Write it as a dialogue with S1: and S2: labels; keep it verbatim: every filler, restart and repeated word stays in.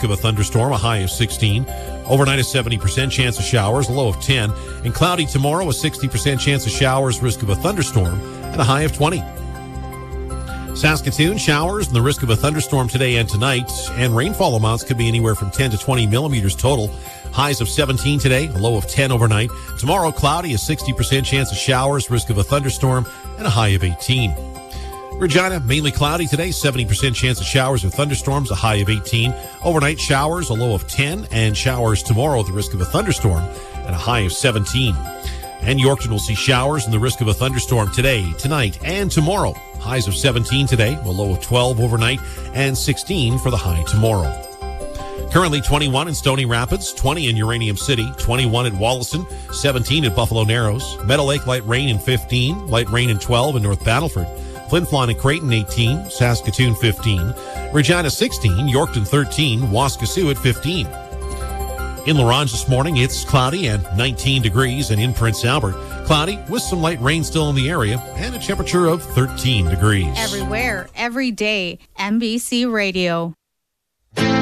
S1: of a thunderstorm, a high of sixteen. Overnight, a seventy percent chance of showers, a low of ten. And cloudy tomorrow, a sixty percent chance of showers, risk of a thunderstorm, and a high of twenty. Saskatoon, showers and the risk of a thunderstorm today and tonight. And rainfall amounts could be anywhere from ten to twenty millimeters total. Highs of seventeen today, a low of ten overnight. Tomorrow, cloudy, a sixty percent chance of showers, risk of a thunderstorm, and a high of eighteen. Regina, mainly cloudy today, seventy percent chance of showers or thunderstorms, a high of eighteen. Overnight showers, a low of ten, and showers tomorrow with the risk of a thunderstorm, and a high of seventeen. And Yorkton will see showers and the risk of a thunderstorm today, tonight, and tomorrow. Highs of seventeen today, a low of twelve overnight, and sixteen for the high tomorrow. Currently twenty-one in Stony Rapids, twenty in Uranium City, twenty-one at Wallison, seventeen at Buffalo Narrows, Meadow Lake light rain in fifteen, light rain in twelve in North Battleford, Flin Flon and Creighton eighteen, Saskatoon fifteen, Regina sixteen, Yorkton thirteen, Waskesiu at fifteen. In La Ronge this morning, it's cloudy and nineteen degrees, and in Prince Albert, cloudy with some light rain still in the area and a temperature of thirteen degrees.
S2: Everywhere, every day, N B C Radio.